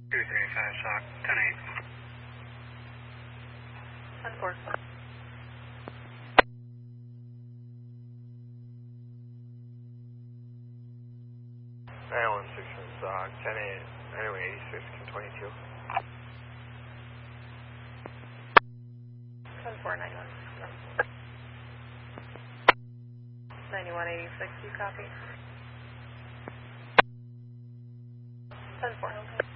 235 SOC, 10-8. 10-4. 916 SOC, 10-8, anyway, 86, 22. 10-4, 9186, you copy? 10-4.